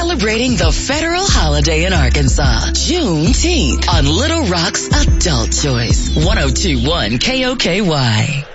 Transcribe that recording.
celebrating the federal holiday in Arkansas, Juneteenth, on Little Rock's Adult Choice, 102.1 KOKY.